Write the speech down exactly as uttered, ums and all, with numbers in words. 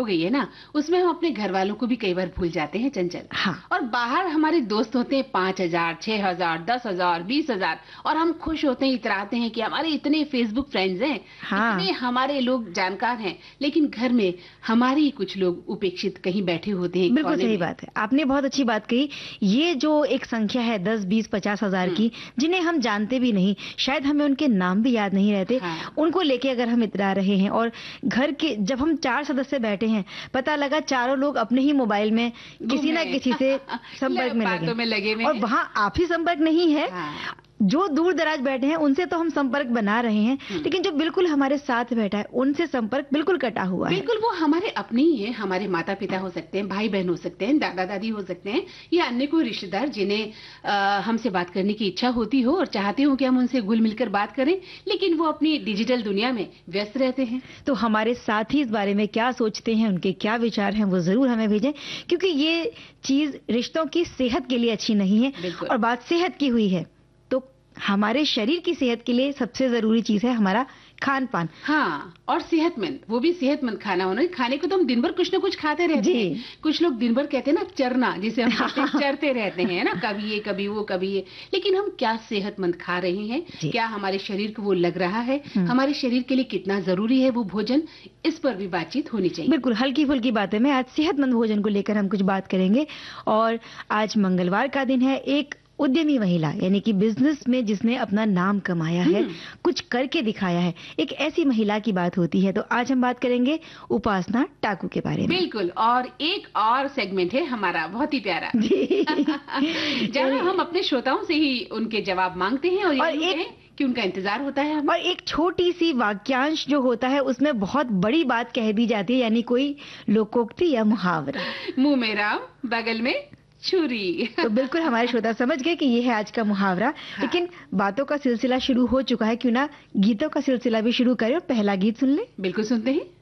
गई है ना, उसमें हम अपने घर वालों को भी कई बार भूल जाते हैं चंचल। हाँ। और बाहर हमारे दोस्त होते हैं पांच हजार छह हजार दस हजार बीस हजार और हम खुश होते हैं, इतराते हैं कि हमारे इतने फेसबुक फ्रेंड्स हैं। हाँ। इतने हमारे लोग जानकार हैं, लेकिन घर में हमारे ही कुछ लोग उपेक्षित कहीं बैठे होते हैं। बिल्कुल सही बात है, आपने बहुत अच्छी बात कही। ये जो एक संख्या है दस बीस पचास हजार की, जिन्हें हम जानते भी नहीं, शायद हमें उनके नाम भी याद नहीं रहते, हाँ। उनको लेके अगर हम इतरा रहे हैं और घर के जब हम चार सदस्य बैठे हैं, पता लगा चारों लोग अपने ही मोबाइल में किसी ना किसी से संपर्क में लगे, में लगे में और वहाँ आप ही संपर्क नहीं है। हाँ। जो दूर दराज बैठे हैं उनसे तो हम संपर्क बना रहे हैं, लेकिन जो बिल्कुल हमारे साथ बैठा है उनसे संपर्क बिल्कुल कटा हुआ है। बिल्कुल, वो हमारे अपने ही हैं, हमारे माता पिता हो सकते हैं, भाई बहन हो सकते हैं, दादा दादी हो सकते हैं, या अन्य कोई रिश्तेदार जिन्हें हमसे बात करने की इच्छा होती हो और चाहते हो कि हम उनसे घुल मिलकर बात करें, लेकिन वो अपनी डिजिटल दुनिया में व्यस्त रहते हैं। तो हमारे साथी इस बारे में क्या सोचते हैं, उनके क्या विचार हैं, वो जरूर हमें भेजें, क्योंकि ये चीज रिश्तों की सेहत के लिए अच्छी नहीं है। और बात सेहत की हुई है तो हमारे शरीर की सेहत के लिए सबसे जरूरी चीज है हमारा खान पान। हाँ, और सेहतमंद, वो भी सेहतमंद खाना होना। खाने को तो हम दिन भर कुछ ना कुछ खाते रहते हैं। कुछ लोग दिन भर कहते हैं ना चरना, जिसे हम कहते हैं, चरते रहते हैं ना, कभी ये कभी वो कभी ये, लेकिन हम क्या सेहतमंद खा रहे हैं, क्या हमारे शरीर को वो लग रहा है, हमारे शरीर के लिए कितना जरूरी है वो भोजन, इस पर भी बातचीत होनी चाहिए। बिल्कुल, हल्की फुल्की बातें में आज सेहतमंद भोजन को लेकर हम कुछ बात करेंगे। और आज मंगलवार का दिन है, एक उद्यमी महिला यानी कि बिजनेस में जिसने अपना नाम कमाया है, कुछ करके दिखाया है, एक ऐसी महिला की बात होती है। तो आज हम बात करेंगे उपासना टाकू के बारे में। बिल्कुल, और एक और सेगमेंट है हमारा बहुत ही प्यारा, जहाँ हम अपने श्रोताओं से ही उनके जवाब मांगते हैं और, और एक कि उनका इंतजार होता है हमें। और एक छोटी सी वाक्यांश जो होता है उसमें बहुत बड़ी बात कह दी जाती है, यानी कोई लोकोक्ति या मुहावरा। मुंह में राम बगल में छुरी। तो बिल्कुल हमारे श्रोता समझ गए कि ये है आज का मुहावरा। हाँ। लेकिन बातों का सिलसिला शुरू हो चुका है, क्यों ना गीतों का सिलसिला भी शुरू करें और पहला गीत सुन ले। बिल्कुल सुनते हैं।